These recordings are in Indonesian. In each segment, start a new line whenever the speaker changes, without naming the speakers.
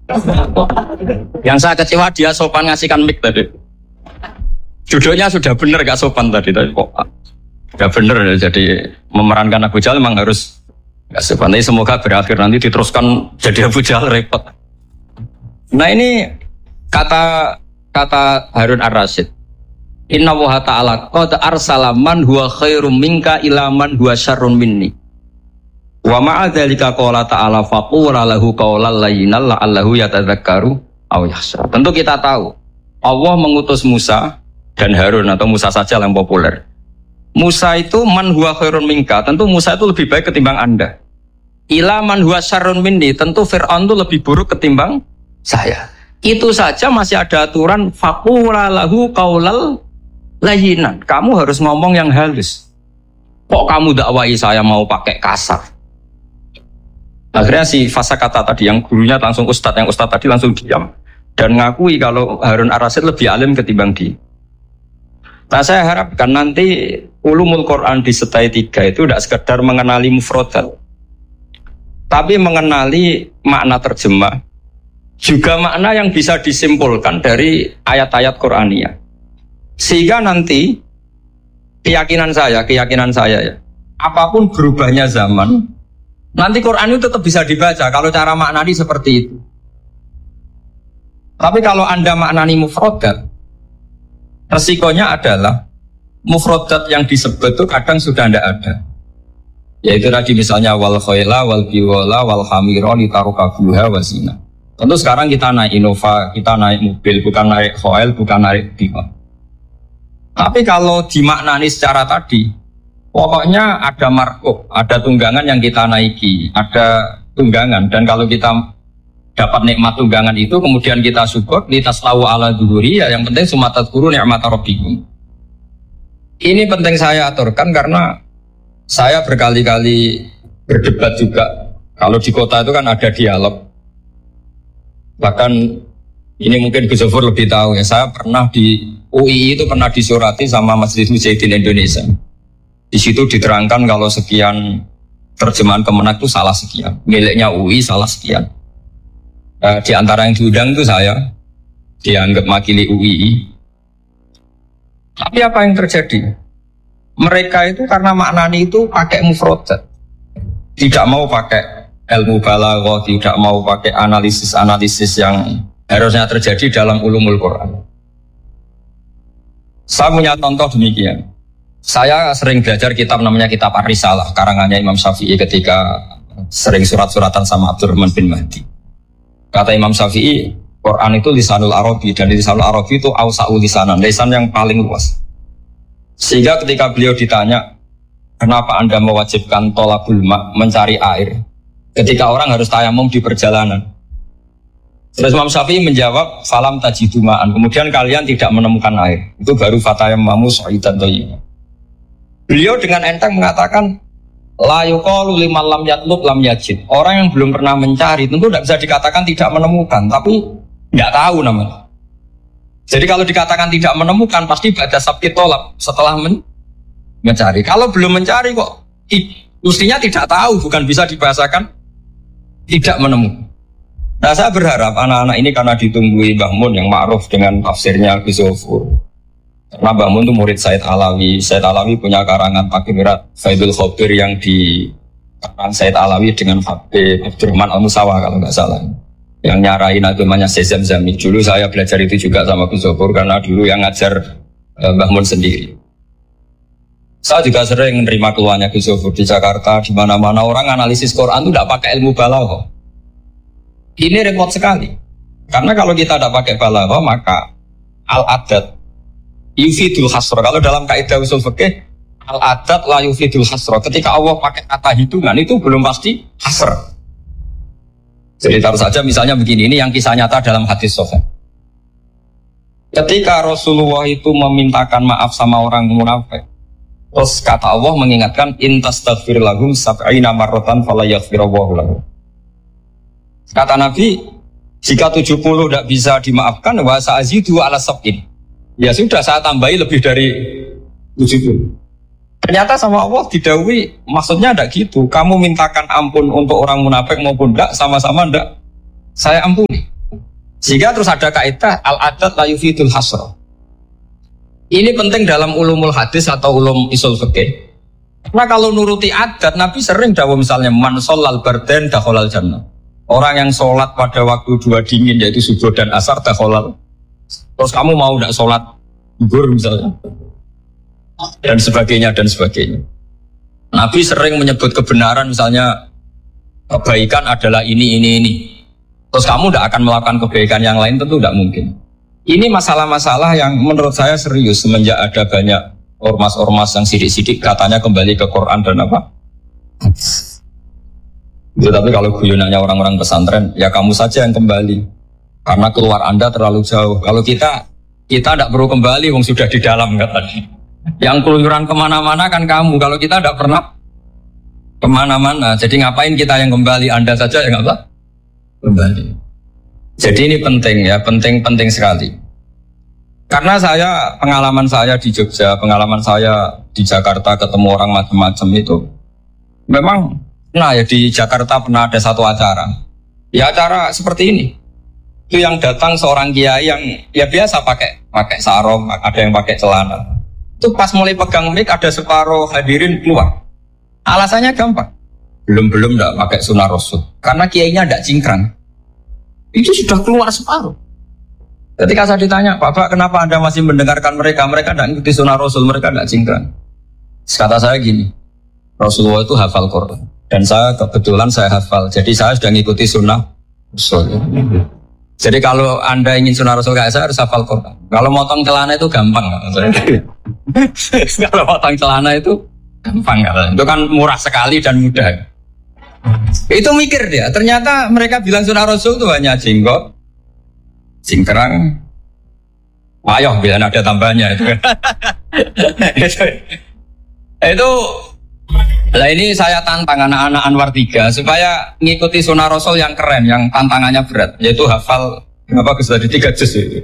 Yang saya kecewa dia sopan ngasihkan mic tadi. Duduknya sudah benar gak sopan tadi kok. Gak benar jadi memerankan Abu Jahal memang harus gak sopan. Tapi semoga berakhir nanti diteruskan jadi Abu Jahal repot. Nah ini kata Harun Ar-Rasyid. Inna wa ta'ala qad arsala man huwa khairum minka ila man huwa syarrun minni. Wa ma'a dzalika qala ta'ala faqula lahu qawlan layyinan la'allahu yatadzakkaru aw yakhsha. Tentu kita tahu Allah mengutus Musa dan Harun atau Musa saja yang populer. Musa itu man huwa khairun minka, tentu Musa itu lebih baik ketimbang Anda. Ila man huwa syarrun minni, tentu Fir'aun itu lebih buruk ketimbang saya. Itu saja masih ada aturan faqula lahu qawlan layyinan. Kamu harus ngomong yang halus. Kok kamu dakwahi saya mau pakai kasar? Akhirnya si fasa kata tadi yang gurunya langsung ustadz, yang ustadz tadi langsung diam dan ngakui kalau Harun Ar-Rasyid lebih alim ketimbang dia. Nah saya harapkan nanti ulumul Quran di setai 3 itu tidak sekedar mengenali mufradat, tapi mengenali makna terjemah, juga makna yang bisa disimpulkan dari ayat-ayat Qur'aniyah. Sehingga nanti keyakinan saya ya, apapun berubahnya zaman, nanti Quran itu tetap bisa dibaca kalau cara maknani seperti itu. Tapi kalau Anda maknani mufradat, resikonya adalah mufradat yang disebut itu kadang sudah tidak ada. Yaitu tadi misalnya wal khayla wal biwala wal hamira litarukabuha wasina. Tentu sekarang kita naik Innova, kita naik mobil, bukan naik khayl, bukan naik biwala. Tapi kalau dimaknani secara tadi, pokoknya ada markup, ada tunggangan yang kita naiki, ada tunggangan. Dan kalau kita dapat nikmat tunggangan itu, kemudian kita syukur, litaslahu ala dhuhuri, ya yang penting sumatat guru ni'mata rabbikum. Ini penting saya aturkan karena saya berkali-kali berdebat juga. Kalau di kota itu kan ada dialog. Bahkan ini mungkin Gus Zofur lebih tahu ya, saya pernah di UI itu pernah disurati sama Majelis Mujahidin Indonesia. Di situ diterangkan kalau sekian terjemahan Kemenak itu salah sekian, miliknya UI salah sekian. Di antara yang diundang itu saya, dianggap makili UI. Tapi apa yang terjadi? Mereka itu karena maknani itu pakai mufradat, tidak mau pakai ilmu balaghah, tidak mau pakai analisis-analisis yang harusnya terjadi dalam ulumul Quran. Saya punya contoh demikian. Saya sering belajar kitab namanya Kitab Ar-Risalah, karangannya Imam Syafi'i ketika sering surat-suratan sama Abdurrahman bin Mahdi. Kata Imam Syafi'i, Quran itu lisanul Arabi, dan lisanul Arabi itu awsa'u lisanan, lisan yang paling luas. Sehingga ketika beliau ditanya, kenapa Anda mewajibkan tolabul ma', mencari air, ketika orang harus tayamum di perjalanan? Terus Imam Syafi'i menjawab, falam tajidu ma'an, kemudian kalian tidak menemukan air, itu baru fatayammamu sa'idan thayyiban. Beliau dengan enteng mengatakan, la yuqalu liman lam yatlub lam yajid. Orang yang belum pernah mencari tentu tidak bisa dikatakan tidak menemukan, tapi tidak tahu namanya. Jadi kalau dikatakan tidak menemukan pasti ba'da sabqi tolab, setelah mencari. Kalau belum mencari kok mestinya tidak tahu, bukan bisa dibahasakan tidak menemukan. Nah saya berharap anak-anak ini karena ditunggui Mbah Mun yang ma'ruf dengan tafsirnya Gus Zofur. Karena Mbah Mun itu murid Said Alawi. Said Alawi punya karangan Takirat Faidul Khobir yang di karangan Said Alawi dengan Habib Abdurrahman Al-Musawa kalau nggak salah. Yang nyarain agamanya Sezam Zami. Dulu saya belajar itu juga sama Gus Zofur karena dulu yang ngajar Mbah Mun sendiri. Saya juga sering menerima keluhannya Gus Zofur di Jakarta, di mana-mana orang analisis Quran itu tidak pakai ilmu balaghah. Ini repot sekali. Karena kalau kita tidak pakai balaghah maka al-adat yufidul hasra. Kalau dalam kaidah usul fikih al-adat la yufidul hasra. Ketika Allah pakai kata hitungan itu belum pasti hasr. Jadi taruh saja misalnya begini, ini yang kisah nyata dalam hadis sahih. Ketika Rasulullah itu memintakan maaf sama orang munafik, terus kata Allah mengingatkan intastaghfir lahum sab'ina marratan fala yaghfirullahu lahum. Kata Nabi, jika 70 tidak bisa dimaafkan, wa sa'azidu ala sab'in. Ya sudah, saya tambahi lebih dari 70. Ternyata sama Allah didhawuhi, maksudnya tidak gitu. Kamu mintakan ampun untuk orang munafik maupun tidak, sama-sama tidak, saya ampuni. Sehingga terus ada kaidah al-adat la yufidul hasra. Ini penting dalam ulumul hadis atau ulum ushul fikih. Karena kalau nuruti adat, Nabi sering dawuh misalnya man sholal bardain dakhalal jannah. Orang yang sholat pada waktu dua dingin yaitu subuh dan asar dakhalal. Terus kamu mau tidak sholat zuhur misalnya dan sebagainya dan sebagainya. Nabi sering menyebut kebenaran misalnya kebaikan adalah ini. Terus kamu tidak akan melakukan kebaikan yang lain, tentu tidak mungkin. Ini masalah-masalah yang menurut saya serius semenjak ada banyak ormas-ormas yang sidik-sidik katanya kembali ke Quran dan apa. Tapi kalau guyonannya orang-orang pesantren, ya kamu saja yang kembali. Karena keluar Anda terlalu jauh. Kalau kita tidak perlu kembali, wong sudah di dalam katanya. Yang keluyuran kemana-mana kan kamu. Kalau kita tidak pernah kemana-mana, jadi ngapain kita yang kembali? Anda saja yang apa? Kembali. Jadi ini penting ya, penting sekali. Karena pengalaman saya di Jogja, pengalaman saya di Jakarta ketemu orang macam-macam itu, memang, ya di Jakarta pernah ada satu acara, ya acara seperti ini. Itu yang datang seorang kiai yang ya biasa pakai sarung, ada yang pakai celana. Itu pas mulai pegang mic ada separuh hadirin keluar. Alasannya gampang. Belum enggak pakai sunah rasul. Karena kiainya enggak cingkrang. Itu sudah keluar separuh. Ketika saya ditanya, Bapak kenapa Anda masih mendengarkan mereka? Mereka enggak ikuti sunah rasul, mereka enggak cingkrang. Kata saya gini, Rasulullah itu hafal Quran. Dan kebetulan saya hafal. Jadi saya sudah ngikuti sunah rasul. Jadi kalau Anda ingin sunah rasul kayak saya harus hafal Quran. Kalau motong celana itu gampang. Kalau motong celana itu gampang. Itu kan murah sekali dan mudah. Itu mikir dia. Ternyata mereka bilang sunah rasul itu hanya jenggot, cingkrang, wayoh bila ada tambahnya. Itu lah ini saya tantang anak-anak Anwar 3 supaya ngikuti sunah rasul yang keren, yang tantangannya berat, yaitu hafal apa sudah di 3 juz itu.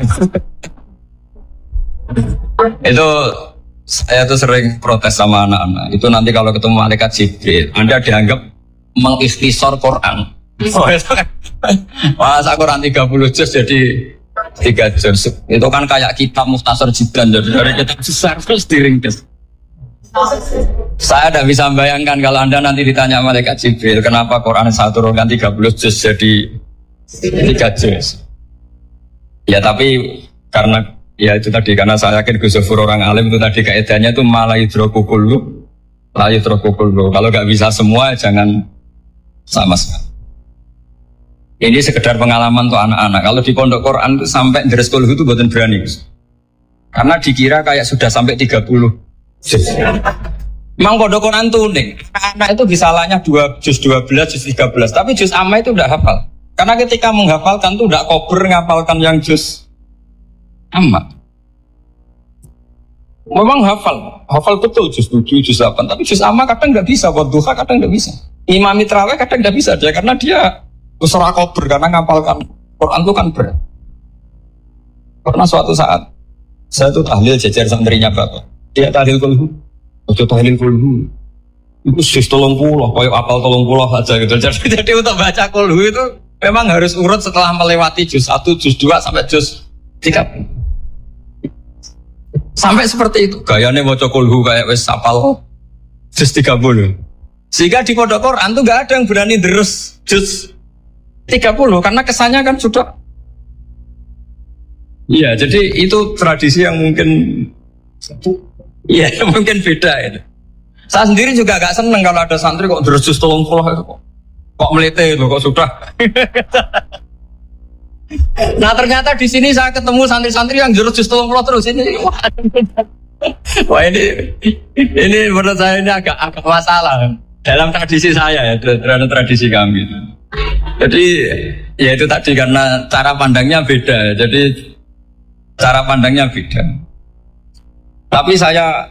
Itu saya tuh sering protes sama anak-anak. Itu nanti kalau ketemu malaikat Jibril, Anda dianggap mengikhtisar Quran. Oh itu kan, masa Quran 30 juz jadi 3 juz. Itu kan kayak kitab Mukhtasar Jiddan, jadi dari kitab besar terus diringkes. Saya tidak bisa membayangkan kalau Anda nanti ditanya malaikat Jibril, kenapa Quran saya turunkan 30 juz jadi 3 juz. Ya tapi karena ya itu tadi, karena saya yakin Gus Zofur orang alim itu tadi kaidahnya itu malah hidrokukulu, kalau nggak bisa semua jangan sama sekali. Ini sekedar pengalaman untuk anak-anak. Kalau di pondok Quran itu sampai deres kulhu itu buatan berani, karena dikira kayak sudah sampai 30 juz. Memang pondok Quran itu unik. Anak itu bisalahnya juz 12, juz 13, tapi juz amma itu udah hafal. Karena ketika menghafalkan itu udah kober ngapalkan yang juz amma. Memang hafal betul juz 7, juz 8, tapi juz amma kadang nggak bisa, buat duha kadang nggak bisa. Imam Mitraweh kadang nggak bisa dia, karena dia surah kober, karena ngapalkan Quran itu kan berat. Pernah suatu saat saya tuh tahlil jajar santrinya Bapak, dia tahlil kulhu, tahlil kulhu itu sis 30, kayak apal 30 aja gitu. Jadi untuk baca kulhu itu memang harus urut setelah melewati juz 1, juz 2 sampai juz 3. Sampai seperti itu. Gayanya baca kulhu kayak wis apal juz 30. Sehingga di pondok Quran tuh gak ada yang berani terus juz 30 karena kesannya kan sudah. Iya, jadi itu tradisi yang mungkin mungkin beda itu. Saya sendiri juga gak seneng kalau ada santri kok terus juz 30 itu kok melete itu kok sudah. Nah ternyata di sini saya ketemu santri-santri yang jurus juz 30 terus ini. Wah ini menurut saya ini agak masalah dalam tradisi saya ya, dalam tradisi kami. Jadi ya itu tadi karena cara pandangnya beda. Jadi cara pandangnya beda. Tapi saya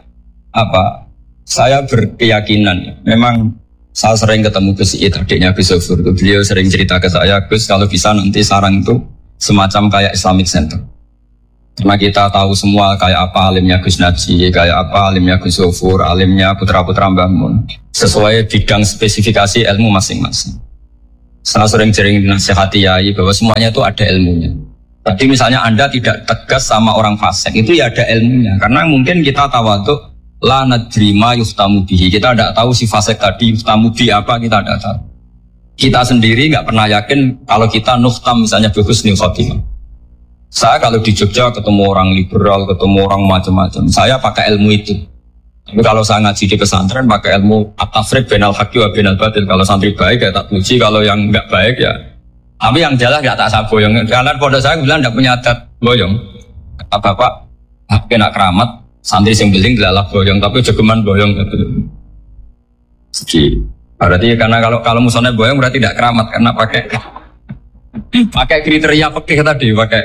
berkeyakinan memang saya sering ketemu Gus Iit, adiknya Gus Zofur. Beliau sering cerita ke saya, Gus kalau bisa nanti sarang itu semacam kayak Islamic Center. Karena kita tahu semua kayak apa alimnya Gus Najih, kayak apa alimnya Gus Zofur, alimnya putra-putra Mbah Mun. Sesuai bidang spesifikasi ilmu masing-masing. Saya sering nasihati yai bahwa semuanya itu ada ilmunya. Tadi misalnya Anda tidak tegas sama orang fasik, itu ya ada ilmunya. Karena mungkin kita tawadhu, la nadri ma yuftamu bihi. Kita tidak tahu si fasik tadi yuftamu bi apa, kita tidak tahu. Kita sendiri nggak pernah yakin kalau kita nuftam misalnya bagus nih khotimah. Saya kalau di Jogja ketemu orang liberal, ketemu orang macam-macam, saya pakai ilmu itu. Tapi kalau saya ngaji di pesantren pakai ilmu at-tafriq bainal haqqi wa bainal batil. Kalau santri baik ya tak puji, kalau yang enggak baik ya. Tapi yang jelas enggak tak saya boyong. Karena pondok saya bilang enggak punya adat boyong. Kata bapak, kena keramat, santri sing beling dilalah boyong, tapi jogeman boyong gitu. Jadi berarti karena kalau musuhnya boyong berarti tidak keramat karena pakai kriteria fikih tadi, pakai.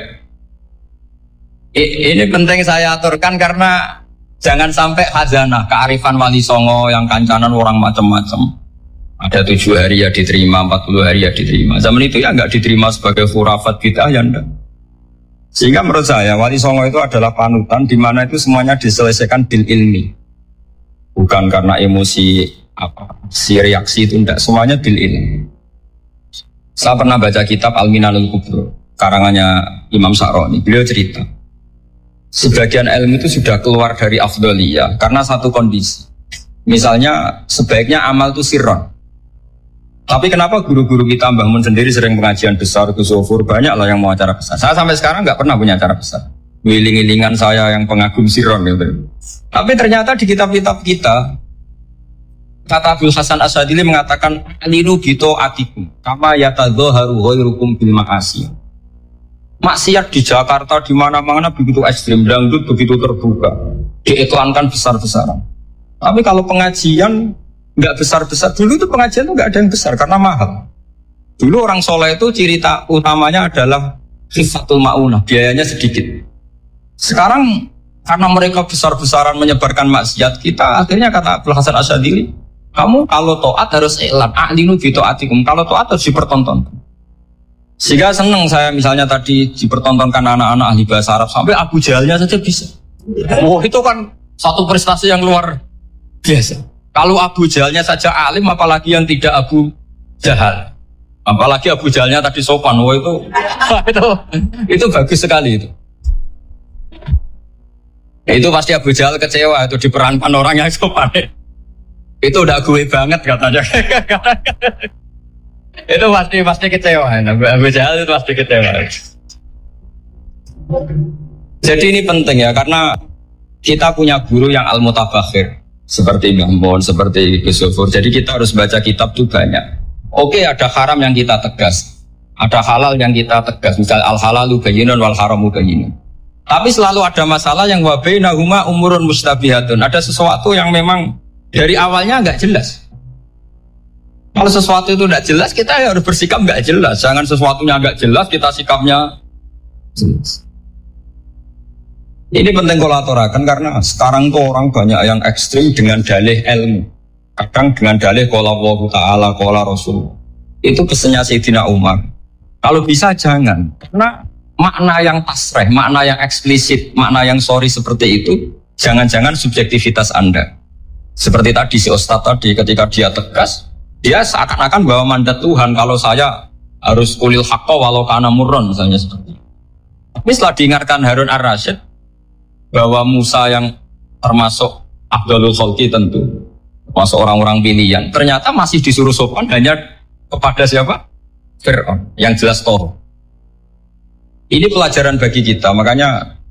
Ini penting saya aturkan karena jangan sampai khazanah, kearifan wali songo yang kancanan orang macam-macam. Ada 7 hari ya diterima, 40 hari ya diterima. Zaman itu ya enggak diterima sebagai khurafat bid'ah ya enggak. Sehingga menurut saya wali songo itu adalah panutan di mana itu semuanya diselesaikan bil ilmi. Bukan karena emosi si reaksi itu enggak, semuanya bil ilmi. Saya pernah baca kitab Al-Minanul Kubro karangannya Imam Sa'roni. Beliau cerita sebagian ilmu itu sudah keluar dari afdholiyah karena satu kondisi. Misalnya sebaiknya amal itu sirron. Tapi kenapa guru-guru kita Mbah Mun sendiri sering pengajian besar, Gus Sofur, banyak lah yang mau acara besar. Saya sampai sekarang nggak pernah punya acara besar. Wiling-wilingan saya yang pengagum sirron gitu. Tapi ternyata di kitab-kitab kita, kata Abdul Hasan Asadili mengatakan alinu bito atikum kama yatadzaharu ghairukum bil ma'asi. Maksiat di Jakarta di mana-mana begitu ekstrim, dangdut begitu terbuka, diiklankan besar-besaran. Tapi kalau pengajian nggak besar-besar, dulu itu pengajian itu nggak ada yang besar karena mahal. Dulu orang soleh itu ciri utamanya adalah khifatul ma'unah, biayanya sedikit. Sekarang karena mereka besar-besaran menyebarkan maksiat, kita akhirnya kata Abdul Hasan Asyadili, kamu kalau taat harus iklan, a'linu bi ta'atikum, kalau taat harus dipertontonkan. Sehingga senang saya misalnya tadi dipertontonkan anak-anak ahli bahasa Arab sampai Abu Jahalnya saja bisa. Wah, itu kan satu prestasi yang luar biasa. Kalau Abu Jahalnya saja alim, apalagi yang tidak Abu Jahal. Apalagi Abu Jahalnya tadi sopan. Wah, itu bagus sekali itu. Itu pasti Abu Jahal kecewa itu diperankan orang yang sopan. Itu udah gue banget katanya. Itu pasti kecewa. Abu Jahal itu pasti kecewa. Jadi ini penting ya, karena kita punya guru yang al-mutabakhir seperti Mbah Mun, seperti Gus Sofur. Jadi kita harus baca kitab itu banyak. Oke, ada haram yang kita tegas, ada halal yang kita tegas. Misal al-halalu bayyinun wal haramu bayyinun. Tapi selalu ada masalah yang wa bainahuma umurun mustabihatun. Ada sesuatu yang memang dari awalnya enggak jelas. Kalau sesuatu itu tidak jelas, kita harus bersikap nggak jelas. Jangan sesuatunya nggak jelas, kita sikapnya jelas. Ini penting kolaborasikan karena sekarang tuh orang banyak yang ekstrim dengan dalih ilmu. Kadang dengan dalih qala Allah Ta'ala, qala Rasul. Itu pesannya Sayyidina Umar. Kalau bisa jangan. Karena makna yang tasrih, makna yang eksplisit, makna yang sorry seperti itu, jangan-jangan subjektivitas Anda. Seperti tadi si Ustadz tadi, ketika dia tegas, dia seakan-akan bawa mandat Tuhan kalau saya harus ulil haqqa walau kana murron misalnya seperti itu. Tapi setelah diingatkan Harun ar-Rasyid bahwa Musa yang termasuk Abdul Khalqi tentu termasuk orang-orang pilihan, ternyata masih disuruh sopan hanya kepada siapa? Fir'aun yang jelas toh. Ini pelajaran bagi kita, makanya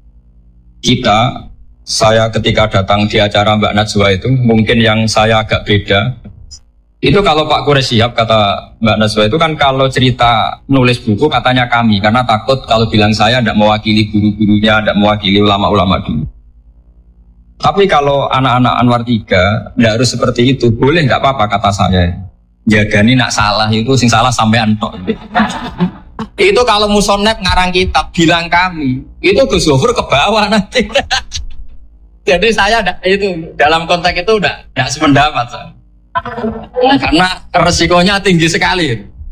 saya ketika datang di acara Mbak Najwa itu mungkin yang saya agak beda. Itu kalau Pak Quraisy Shihab kata Mbak Najwa itu kan kalau cerita nulis buku katanya kami karena takut kalau bilang saya tidak mewakili guru-gurunya, tidak mewakili ulama-ulama dulu. Tapi kalau anak-anak Anwar 3 tidak harus seperti itu, boleh tidak apa-apa kata saya. Jagani nak salah itu sing salah sampai antok. Itu kalau musonep ngarang kitab bilang kami, itu Gus Sofur ke bawah nanti. Jadi saya itu dalam konteks itu tidak sependapat saya. Karena resikonya tinggi sekali.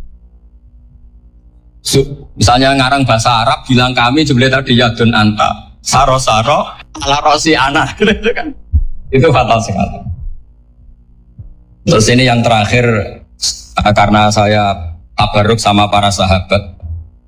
Misalnya ngarang bahasa Arab bilang kami jumlah tadi yadun anta saro-saro ala rosi anak gitu kan. Itu fatal sekali. Terus ini yang terakhir karena saya tabarruk sama para sahabat.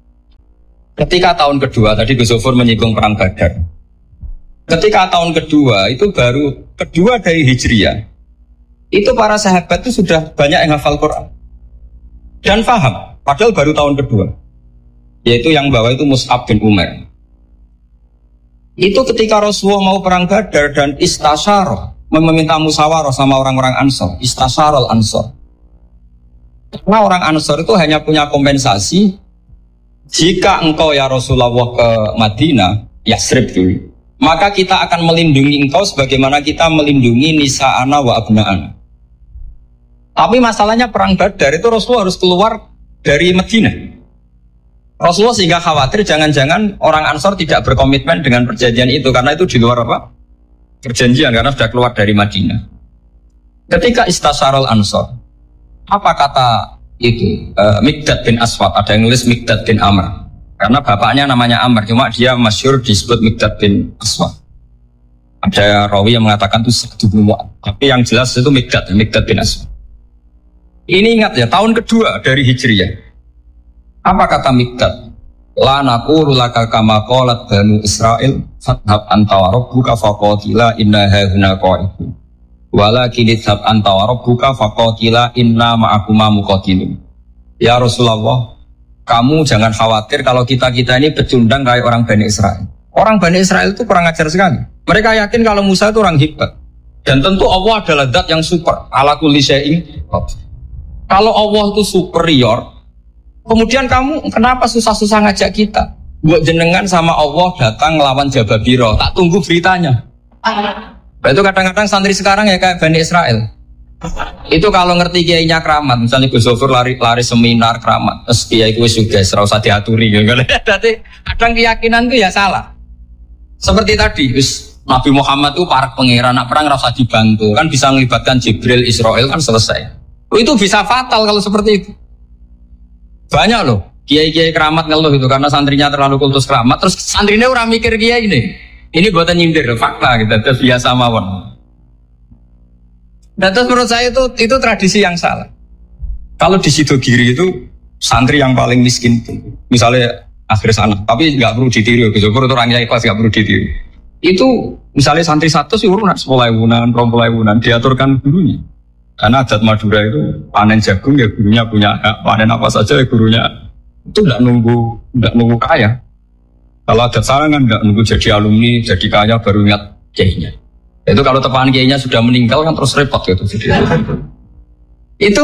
Ketika tahun kedua, tadi Gus Zofur menyinggung perang Badar. Ketika tahun kedua, itu baru kedua dari Hijriah. Itu para sahabat itu sudah banyak yang hafal Quran. Dan paham, padahal baru tahun kedua. Yaitu yang bawa itu Mus'ab bin Umair. Itu ketika Rasulullah mau perang Badar dan istasyarah, meminta musyawarah sama orang-orang Ansor, istasyarah Ansor. Karena orang Ansor itu hanya punya kompensasi, jika engkau ya Rasulullah ke Madinah, Yasrib dulu, maka kita akan melindungi engkau sebagaimana kita melindungi nisa'ana wa abna'ana. Tapi masalahnya perang Badar itu Rasulullah harus keluar dari Madinah. Rasulullah sehingga khawatir jangan-jangan orang Ansor tidak berkomitmen dengan perjanjian itu, karena itu di luar apa? Perjanjian, karena sudah keluar dari Madinah. Ketika istasyarul Ansor, apa kata itu? Miqdad bin Aswad, ada yang nulis Miqdad bin Amr. Karena bapaknya namanya Amr, cuma dia masyhur disebut Miqdad bin Aswad. Ada rawi yang mengatakan itu Sa'd bin Mu'adz, tapi yang jelas itu Miqdad bin Aswad. Ini ingat ya, tahun kedua dari Hijriah. Apa kata Miqdad? La naqulu laka kama qalat Banu Israil fathab anta wa rabbuka faqatila inna hauna qa'idun. Walakin idhab anta wa rabbuka faqatila inna ma'akuma muqatilun. Ya Rasulullah, kamu jangan khawatir kalau kita ini pecundang kayak orang Bani Israel. Orang Bani Israel itu kurang ajar sekali. Mereka yakin kalau Musa itu orang hebat. Dan tentu Allah adalah zat yang super. Ala kulli syai'in. Kalau Allah itu superior, kemudian kamu kenapa susah-susah ngajak kita? Buat jenengan sama Allah datang ngelawan Jababiro, tak tunggu beritanya. Itu kadang-kadang santri sekarang ya kayak Bani Israel. Itu kalau ngerti kiainya keramat, misalnya Gus Zofur lari seminar keramat, terus kiai gue sudah serau usah diaturi gitu. Jadi kadang keyakinan itu ya salah. Seperti tadi, Nabi Muhammad itu para pangeran, nak perang rasa dibantu, kan bisa melibatkan Jibril, Israel kan selesai. Itu bisa fatal kalau seperti itu. Banyak loh kiai-kiai keramat ngeluh itu karena santrinya terlalu kultus keramat, terus santrinya orang mikir kiai ini buatan nyindir fakta gitu, terus biasa mawon. Dan terus menurut saya itu tradisi yang salah. Kalau di Sidogiri itu santri yang paling miskin itu, misalnya akhir sana, tapi nggak perlu ditiru, gitu. Itu orangnya ikhlas nggak perlu ditiru. Itu misalnya santri 100 sih urun 10.000-an, 20.000-an diaturkan gurunya. Karena adat Madura itu panen jagung ya gurunya punya hak, panen apa saja ya gurunya itu tidak nunggu kaya. Kalau adat sana kan tidak nunggu jadi alumni, jadi kaya baru ingat kiainya. Itu kalau tepahan kiainya sudah meninggal kan terus repot gitu. Itu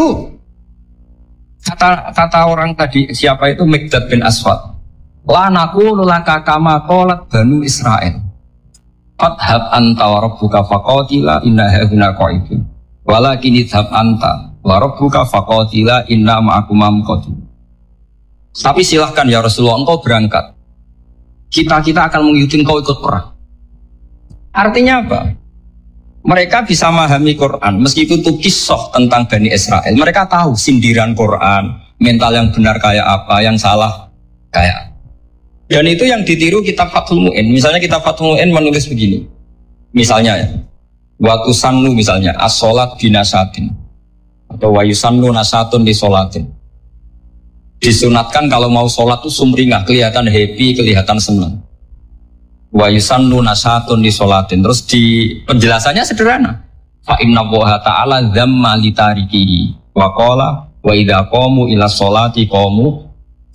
kata orang tadi siapa itu Miqdad bin Aswad. La naqulu laka kama qalat Banu Israil. Fathab anta wa rabbuka faqatila inna hauna qa'idun. Walakin idhab anta wa rabbuka faqatila inna ma'akuma muqatilun. Tapi silahkan ya Rasulullah, engkau berangkat. Kita akan mengikuti engkau ikut perang. Artinya apa? Mereka bisa memahami Quran meskipun itu kisah tentang Bani Israel. Mereka tahu sindiran Quran, mental yang benar kayak apa, yang salah kayak. Dan itu yang ditiru kitab Fathul Mu'in. Misalnya kitab Fathul Mu'in menulis begini. Misalnya ya, waktu sannu misalnya as-sholat binasatin atau wayusannu nasatun di sholatin. Disunatkan kalau mau sholat itu sumringah, kelihatan happy, kelihatan senang. Wayusannu nasatun di sholatin. Terus di penjelasannya sederhana. Fa inna Allaha ta'ala dzamma li tarikihi wa qala wa idza qamu ila sholati qamu.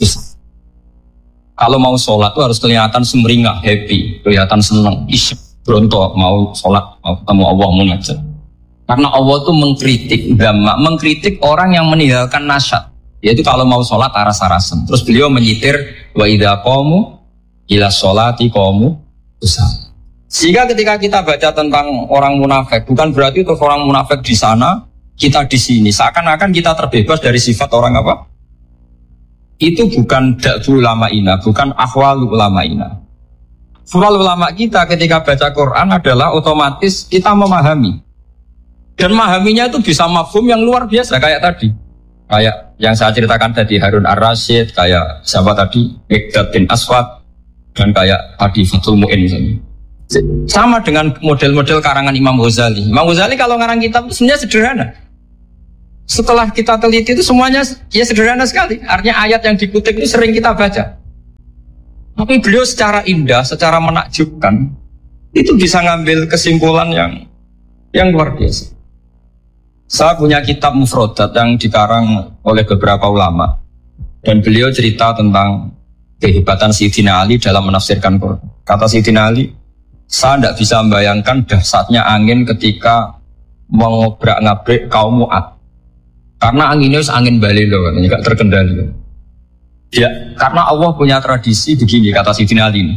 Kalau mau sholat itu harus kelihatan sumringah, happy, kelihatan senang, berontok mau sholat, mau ketemu Allah munajat. Karena Allah itu mengkritik orang yang meninggalkan nasyad. Yaitu kalau mau sholat aras-arasan. Terus beliau menyitir wa idza qamu ila sholati qamu usah. Sehingga ketika kita baca tentang orang munafik, bukan berarti itu orang munafik di sana, kita di sini. Seakan-akan kita terbebas dari sifat orang apa? Itu bukan da'bu ulama'ina, bukan ahwalu ulama'ina. Ahwal ulama kita ketika baca Quran adalah otomatis kita memahami. Dan memahaminya itu bisa mafhum yang luar biasa kayak tadi. Kayak yang saya ceritakan tadi Harun Ar-Rasyid, kayak siapa tadi? Miqdad bin Aswad, dan kayak tadi Fathul Mu'in misalnya. Sama dengan model-model karangan Imam Ghazali. Imam Ghazali kalau ngarang kitab sebenarnya sederhana. Setelah kita teliti itu semuanya ya sederhana sekali. Artinya ayat yang dikutip itu sering kita baca. Tapi beliau secara indah, secara menakjubkan, itu bisa ngambil kesimpulan yang luar biasa. Saya punya kitab Mufrodat yang dikarang oleh beberapa ulama. Dan beliau cerita tentang kehebatan Sayyidina Ali dalam menafsirkan Quran. Kata Sayyidina Ali, saya tidak bisa membayangkan dahsyatnya angin ketika mengobrak-ngabrik kaum Mu'ad. Karena anginnya angin balilo, nggak terkendali. Ya, karena Allah punya tradisi begini, kata Sayyidina Ali.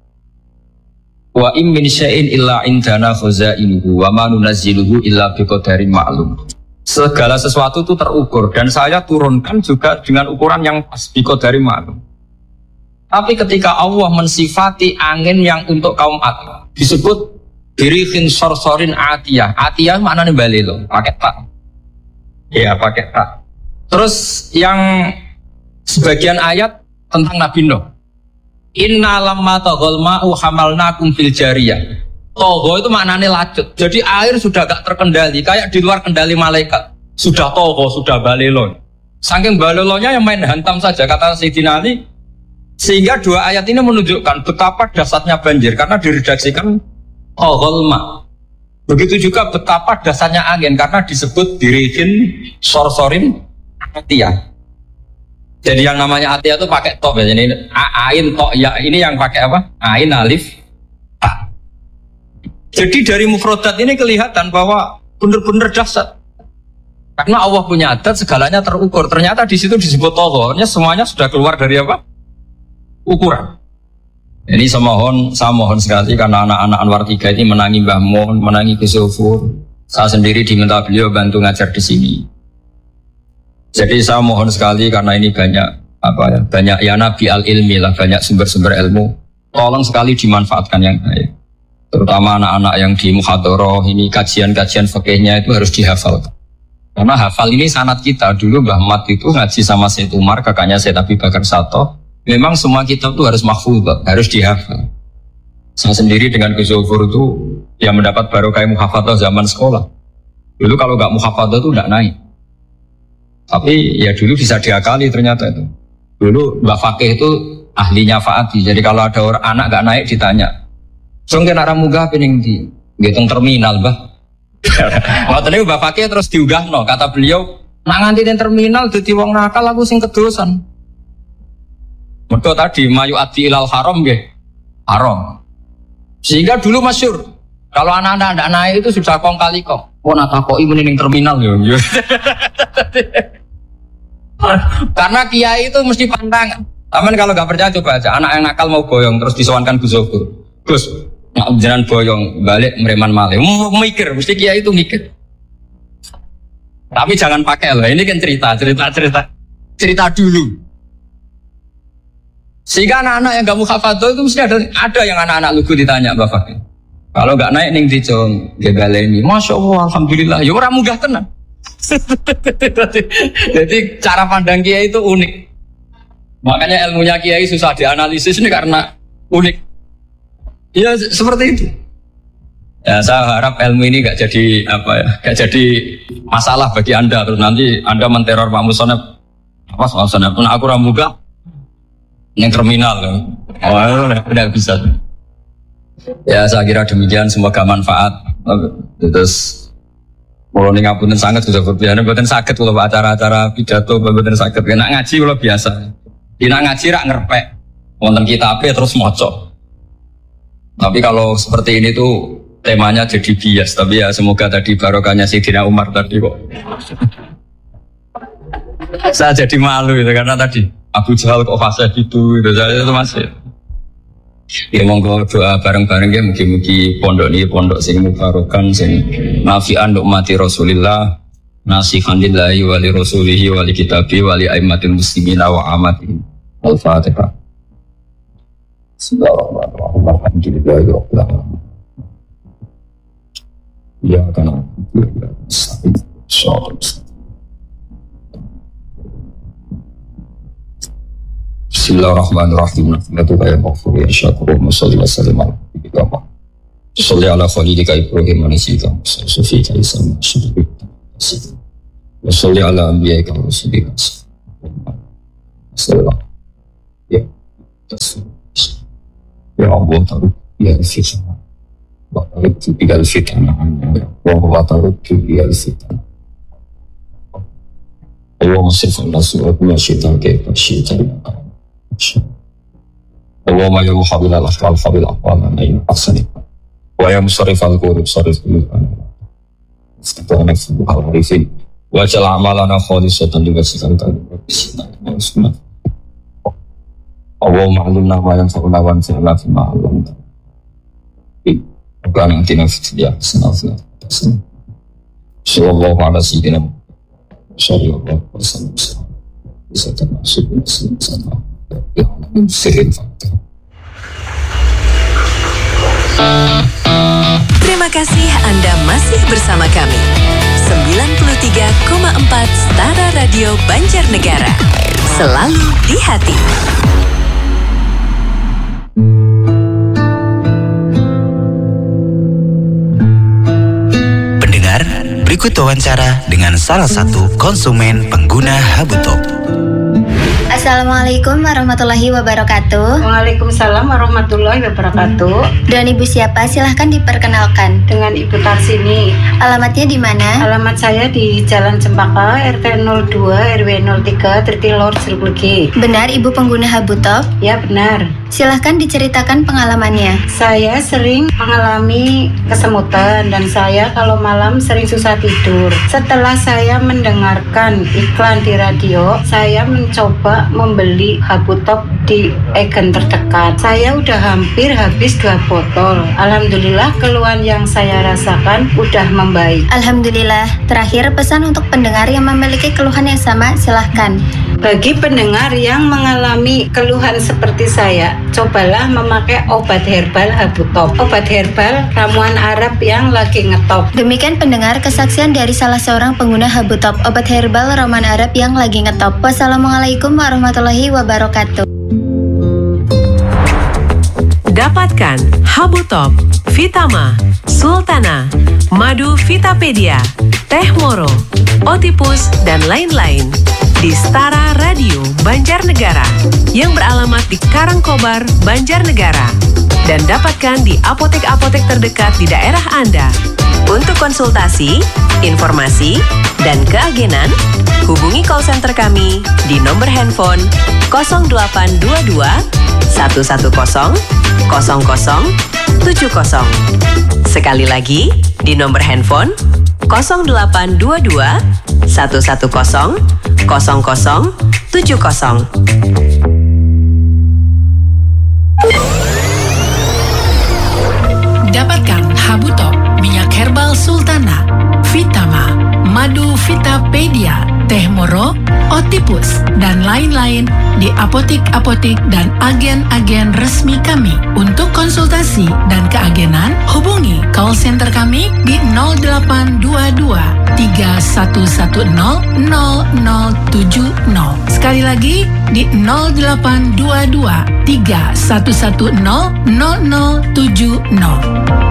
Wa in min syai'in illa indana khazainuhu wa ma nunazziluhu illa biqadarin ma'lum. Segala sesuatu itu terukur dan saya turunkan juga dengan ukuran yang pas, biqadarin ma'lum. Tapi ketika Allah mensifati angin yang untuk kaum Ad disebut birihin sorsorin atiyah. Atiyah maknanya balilo, pakai tak. Ya, pakai tak. Terus yang sebagian ayat tentang Nabi Nuh. Inna lamma taghal ma'u hamalnakum fil jariyah. Togo itu maknanya lacut. Jadi air sudah gak terkendali, kayak di luar kendali malaikat. Sudah togo, sudah balelo. Saking balelonya yang main hantam saja, kata Sayyidina Ali. Sehingga dua ayat ini menunjukkan betapa dahsyatnya banjir karena diredaksikan taghal ma'. Begitu juga betapa dahsyatnya angin karena disebut dirihin sorsorin atiyah. Jadi yang namanya atiyah itu pakai top ya. Jadi ain tok ya, ini yang pakai apa? Ain alif ta. Jadi dari mufrodat ini kelihatan bahwa benar-benar dahsyat. Karena Allah punya adat segalanya terukur. Ternyata di situ disebut tohornya semuanya sudah keluar dari apa? Ukuran. Ini saya mohon sekali karena anak-anak Anwar 3 ini menangi Mbah Mun, menangi Gus Sufur. Saya sendiri diminta beliau bantu ngajar di sini. Jadi saya mohon sekali karena ini banyak ya nabi al-ilmi lah, banyak sumber-sumber ilmu. Tolong sekali dimanfaatkan yang baik. Terutama anak-anak yang di muhadharah ini kajian-kajian fikihnya itu harus dihafal. Karena hafal ini sanad kita. Dulu Mbah Mat itu ngaji sama Syed Umar, kakaknya Syed Abi Bakar Sato. Memang semua kitab itu harus mahfudz, harus dihafal. Saya sendiri dengan Gus Zufur itu yang mendapat barokah muhafadzah zaman sekolah. Dulu kalau nggak muhafadzah itu nggak naik. Tapi ya dulu bisa diakali ternyata itu. Dulu Mbak Fakih itu ahlinya Faati. Jadi kalau ada orang anak nggak naik ditanya. Sungkin arah munggah pening di ngitung terminal Mbah. Waktu itu Mbak Fakih terus diudahno, kata beliau, nak nganti di terminal dadi wong nakal aku sing kedosan. Mergo tadi mayu adi ilal haram nggih. Haram. Sehingga dulu masyhur kalau anak-anak ndak naik itu sudah kong kali kong. Oh nak takoki muni ning terminal yo. Karena kiai itu mesti pandangan. Taman kalau nggak percaya coba aja. Anak yang nakal mau boyong terus disowankan Gus Zufur. Gus, nak jalan boyong balik mereman malih. Mikir, mesti kiai itu mikir. Tapi jangan pakai loh. Ini kan cerita dulu. Sehingga anak-anak yang nggak muhafadzah itu mesti ada yang anak-anak lugu ditanya Bapak. Kalau nggak naik ning dicong gebaleni, masya Allah, alhamdulillah. Ya orang munggah tenang. Jadi cara pandang kiai itu unik. Makanya ilmunya kiai susah dianalisis ini karena unik. Ya seperti itu. Ya saya harap ilmu ini gak jadi gak jadi masalah bagi Anda. Terus nanti Anda menteror Pak Musonep. Apa soal Musonep? Nah, aku ramuga yang terminal. Oh, udah bisa. Ya saya kira demikian, semoga manfaat. Terus kalau ini ngapunten sangat sudah berbiasa, bukan sakit kalau acara-acara pidato, bukan sakit. Nak ngaji kalau biasa, nak ngaji rak ngerpek, wonten kitabnya terus moco. Tapi kalau seperti ini tuh temanya jadi bias. Tapi ya semoga tadi barokahnya Sayyidina Umar tadi kok. Saya jadi malu itu karena tadi Abu Jahal kok fase gitu, saya itu masih. Ya monggo doa bareng-bareng ya mugi-mugi pondok ini pondok sing mubarokan sing nafi'an ummati Rasulillah nasihan lillahi wa li rasulihi wa li kitabi wa li aimmatil muslimina wa amatihim. Al-Fatihah. Bismillahirrahmanirrahim. Alhamdulillahirabbil alamin. Ya kana Bismillahirrahmanirrahim. Nafiyatullahi maghfur ya syakuru musalli wa sallim ala nabiyyika Muhammad. Shalli ala khalilika Ibrahim wa nisika Sufika Isam Syukur. Wa sholli ala anbiya'ika wa rusulika. Sallallahu. Ya. Ya Allah taruh ya fitnah. Wa taruh bil fitnah. Wa taruh bil fitnah. Allahumma sirf al-naswa syaitan kaifa syaitan. Allahumma ya muhabbil al-afal habil aqwal amin ahsani. Wa ya musarrif al-qulub sarrif qulubana. Astagfirullah al-arifin. Wa jal amalana khalisatan liwajhika al-karim. Allahumma 'allimna ma yanfa'una wa anfa'na bima 'allamtana. Rabbana atina fid dunya hasanatan wa qina sallallahu ala sayyidina sallallahu alaihi wasallam.
Terima kasih Anda masih bersama kami. 93,4 Stara Radio Banjarnegara. Selalu di hati.
Pendengar, berikut wawancara dengan salah satu konsumen pengguna Habutop.
Assalamualaikum warahmatullahi wabarakatuh.
Waalaikumsalam warahmatullahi wabarakatuh.
Dan Ibu siapa? Silahkan diperkenalkan.
Dengan Ibu Tarsini.
Alamatnya di mana?
Alamat saya di Jalan Cempaka, RT 02, RW 03, Tritilor, Ciruklegi.
Benar Ibu pengguna Habutop?
Ya benar.
Silahkan diceritakan pengalamannya.
Saya sering mengalami kesemutan dan saya kalau malam sering susah tidur. Setelah saya mendengarkan iklan di radio, saya mencoba membeli Habutop di agen terdekat. Saya udah hampir habis 2 botol. Alhamdulillah keluhan yang saya rasakan udah membaik.
Alhamdulillah. Terakhir pesan untuk pendengar yang memiliki keluhan yang sama, silahkan.
Bagi pendengar yang mengalami keluhan seperti saya, cobalah memakai obat herbal Habutop. Obat herbal ramuan Arab yang lagi ngetop.
Demikian pendengar kesaksian dari salah seorang pengguna Habutop, obat herbal ramuan Arab yang lagi ngetop. Wassalamualaikum warahmatullahi wabarakatuh.
Dapatkan Habutop, Vitama, Sultana, Madu Vitapedia, Teh Moro, Otipus, dan lain-lain di Stara Radio Banjarnegara yang beralamat di Karangkobar, Banjarnegara, dan dapatkan di apotek-apotek terdekat di daerah Anda. Untuk konsultasi, informasi, dan keagenan, hubungi call center kami di nomor handphone 0822 110 00 70. Sekali lagi di nomor handphone 0822 110 00 70.
Dapatkan Habutop, minyak herbal Sultana, Vitama, Madu Vitapedia, Teh Moro, Otipus, dan lain-lain di apotek-apotek dan agen-agen resmi kami. Untuk konsultasi dan keagenan, hubungi call center kami di 0822 3110 0070. Sekali lagi di 0822 3110 0070.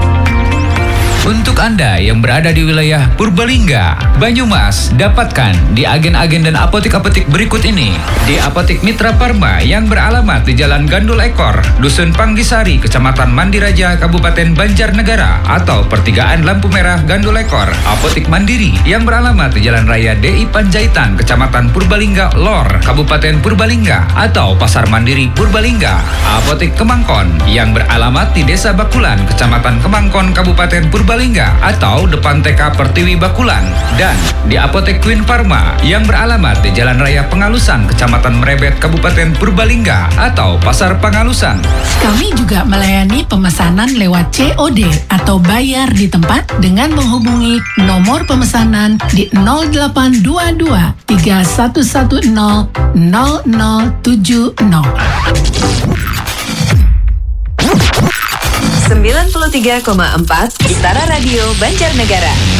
Untuk Anda yang berada di wilayah Purbalingga, Banyumas, dapatkan di agen-agen dan apotek-apotek berikut ini. Di Apotek Mitra Parma yang beralamat di Jalan Gandul Ekor, Dusun Panggisari, Kecamatan Mandiraja, Kabupaten Banjarnegara, atau Pertigaan Lampu Merah Gandul Ekor. Apotek Mandiri yang beralamat di Jalan Raya DI Panjaitan, Kecamatan Purbalingga Lor, Kabupaten Purbalingga, atau Pasar Mandiri Purbalingga. Apotek Kemangkon yang beralamat di Desa Bakulan, Kecamatan Kemangkon, Kabupaten Purbalingga, atau depan TK Pertiwi Bakulan. Dan di Apotek Queen Pharma yang beralamat di Jalan Raya Pengalusan, Kecamatan Merebet, Kabupaten Purbalingga, atau Pasar Pengalusan.
Kami juga melayani pemesanan lewat COD atau bayar di tempat dengan menghubungi nomor pemesanan di 0822 3110 0070.
93,4 Stara Radio Banjarnegara.